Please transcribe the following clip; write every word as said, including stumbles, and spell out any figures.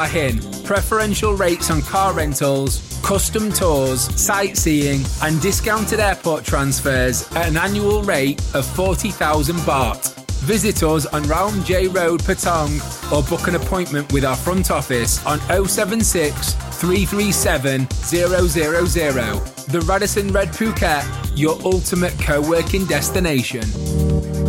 in. Preferential rates on car rentals, custom tours, sightseeing and discounted airport transfers at an annual rate of forty thousand baht. Visit us on Raum J Road, Patong, or book an appointment with our front office on oh seven six, three three seven, zero zero zero. The Radisson Red Phuket, your ultimate co-working destination.